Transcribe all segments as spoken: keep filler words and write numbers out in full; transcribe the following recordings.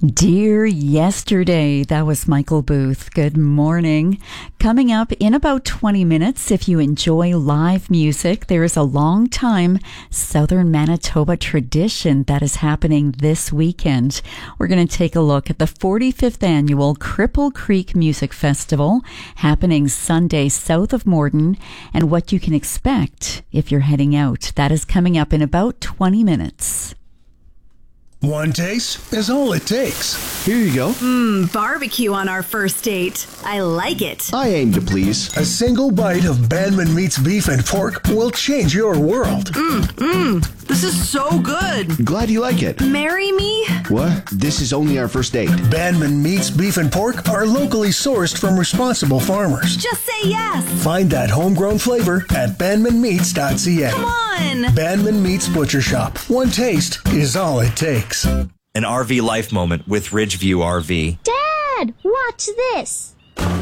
Dear Yesterday, that was Michael Booth. Good morning. Coming up in about twenty minutes, if you enjoy live music, there is a long time Southern Manitoba tradition that is happening this weekend. We're going to take a look at the forty-fifth annual Cripple Creek Music Festival happening Sunday south of Morden and what you can expect if you're heading out. That is coming up in about twenty minutes. One taste is all it takes. Here you go. Mmm, barbecue on our first date. I like it. I aim to please. A single bite of Bandman Meats Beef and Pork will change your world. Mmm, mmm. This is so good. Glad you like it. Marry me? What? This is only our first date. Bandman Meats Beef and Pork are locally sourced from responsible farmers. Just say yes. Find that homegrown flavor at bandman meats dot c a. Come on. Bandman Meats Butcher Shop. One taste is all it takes. An R V life moment with Ridgeview R V. Dad, watch this.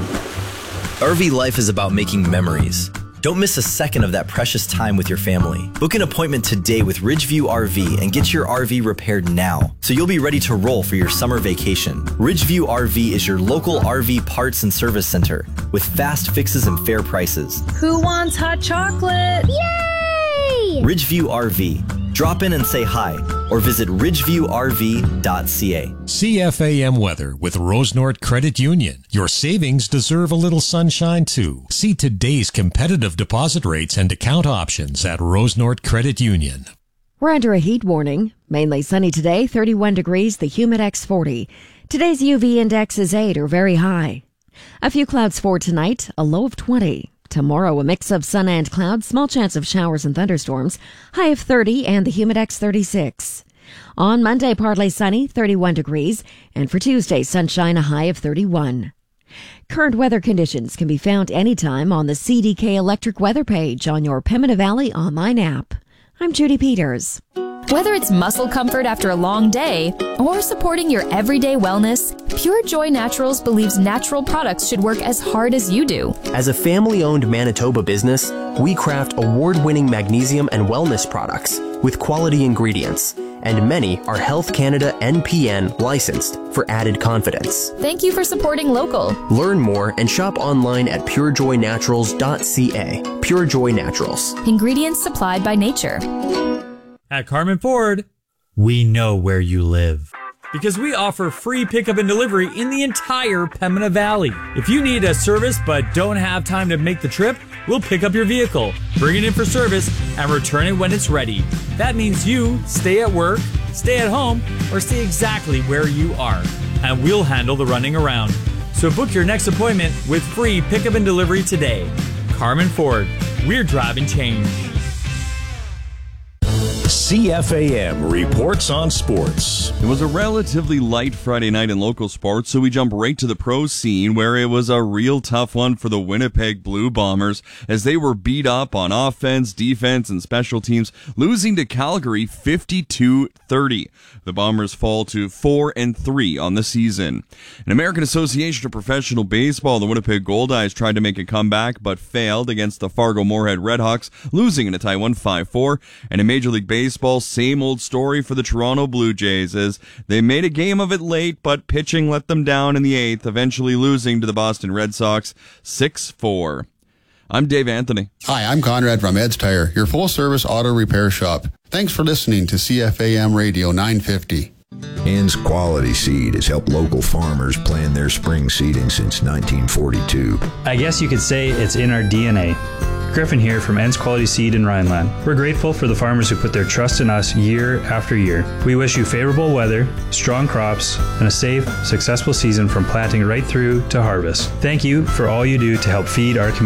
R V life is about making memories. Don't miss a second of that precious time with your family. Book an appointment today with Ridgeview R V and get your R V repaired now, so you'll be ready to roll for your summer vacation. Ridgeview R V is your local R V parts and service center with fast fixes and fair prices. Who wants hot chocolate? Yay! Ridgeview R V. Drop in and say hi, or visit ridgeview r v dot c a. C F A M weather with Rosenort Credit Union. Your savings deserve a little sunshine too. See today's competitive deposit rates and account options at Rosenort Credit Union. We're under a heat warning. Mainly sunny today, thirty-one degrees, the Humidex forty. Today's U V index is eight or very high. A few clouds for tonight, a low of twenty. Tomorrow, a mix of sun and clouds, small chance of showers and thunderstorms, high of thirty and the Humidex thirty-six. On Monday, partly sunny, thirty-one degrees, and for Tuesday, sunshine, a high of thirty-one. Current weather conditions can be found anytime on the C D K Electric weather page on your Pembina Valley online app. I'm Judy Peters. Whether it's muscle comfort after a long day or supporting your everyday wellness, Pure Joy Naturals believes natural products should work as hard as you do. As a family-owned Manitoba business, we craft award-winning magnesium and wellness products with quality ingredients, and many are Health Canada N P N licensed for added confidence. Thank you for supporting local. Learn more and shop online at pure joy naturals dot c a. Pure Joy Naturals. Ingredients supplied by nature. At Carmen Ford, we know where you live because we offer free pickup and delivery in the entire Pembina Valley. If you need a service but don't have time to make the trip, we'll pick up your vehicle, bring it in for service, and return it when it's ready. That means you stay at work, stay at home, or stay exactly where you are, and we'll handle the running around. So book your next appointment with free pickup and delivery today. Carmen Ford, we're driving change. C F A M reports on sports. It was a relatively light Friday night in local sports, so we jump right to the pro scene where it was a real tough one for the Winnipeg Blue Bombers as they were beat up on offense, defense, and special teams, losing to Calgary fifty-two thirty. The Bombers fall to four and three on the season. In American Association of Professional Baseball, the Winnipeg Goldeyes tried to make a comeback but failed against the Fargo-Moorhead Redhawks, losing in a tie one five four. And in Major League Baseball, same old story for the Toronto Blue Jays as they made a game of it late, but pitching let them down in the eighth, eventually losing to the Boston Red Sox six four. I'm Dave Anthony. Hi, I'm Conrad from Ed's Tire, your full-service auto repair shop. Thanks for listening to C F A M Radio nine fifty. Ann's Quality Seed has helped local farmers plan their spring seeding since nineteen forty-two. I guess you could say it's in our D N A. Griffin here from Ann's Quality Seed in Rhineland. We're grateful for the farmers who put their trust in us year after year. We wish you favorable weather, strong crops, and a safe, successful season from planting right through to harvest. Thank you for all you do to help feed our community.